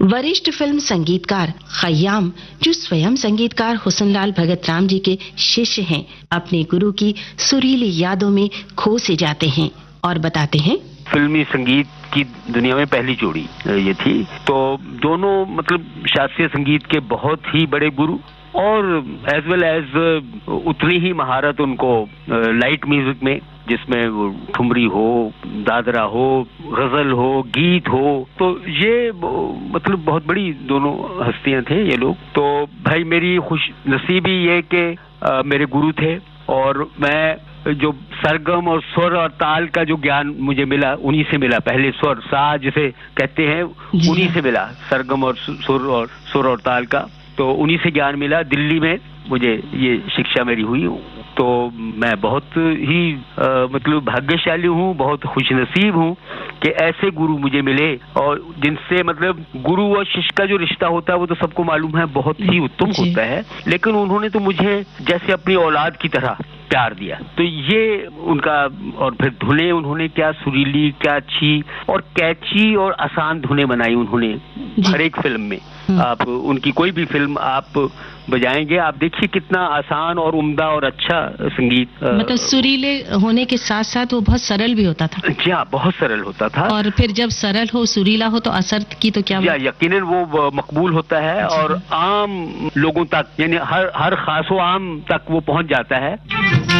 वरिष्ठ फिल्म संगीतकार खयाम, जो स्वयं संगीतकार हुसनलाल भगत राम जी के शिष्य हैं, अपने गुरु की सुरीली यादों में खो से जाते हैं और बताते हैं, फिल्मी संगीत की दुनिया में पहली जोड़ी ये थी। तो दोनों मतलब शास्त्रीय संगीत के बहुत ही बड़े गुरु और एज वेल एज उतनी ही महारत उनको लाइट म्यूजिक में, जिसमें वो ठुमरी हो, दादरा हो, गजल हो, गीत हो। तो ये मतलब बहुत बड़ी दोनों हस्तियां थे ये लोग। तो भाई मेरी खुश नसीबी ये कि मेरे गुरु थे और मैं जो सरगम और स्वर और ताल का जो ज्ञान मुझे मिला उन्हीं से मिला। पहले स्वर सा जिसे कहते हैं उन्हीं से मिला, सरगम और सुर और ताल का, तो उन्हीं से ज्ञान मिला। दिल्ली में मुझे ये शिक्षा मेरी हुई। तो मैं बहुत ही मतलब भाग्यशाली हूँ, बहुत खुशनसीब हूँ कि ऐसे गुरु मुझे मिले और जिनसे मतलब गुरु और शिष्य का जो रिश्ता होता है वो तो सबको मालूम है, बहुत ही उत्तम होता है। लेकिन उन्होंने तो मुझे जैसे अपनी औलाद की तरह प्यार दिया। तो ये उनका, और फिर धुनें उन्होंने क्या सुरीली, क्या अच्छी और कैची और आसान धुनें बनाई उन्होंने हर एक फिल्म में। आप उनकी कोई भी फिल्म आप बजाएंगे, आप देखिए कितना आसान और उम्दा और अच्छा संगीत। मतलब सुरीले होने के साथ साथ वो बहुत सरल भी होता था। जी हाँ, बहुत सरल होता था। और फिर जब सरल हो, सुरीला हो तो असर की तो क्या बात? यकीनन वो मकबूल होता है और आम लोगों तक, यानी हर खासो आम तक वो पहुंच जाता है।